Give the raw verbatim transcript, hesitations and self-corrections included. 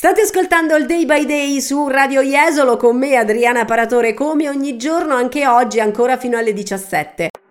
State ascoltando il Day by Day su Radio Jesolo con me Adriana Paratore, come ogni giorno, anche oggi ancora fino alle diciassette.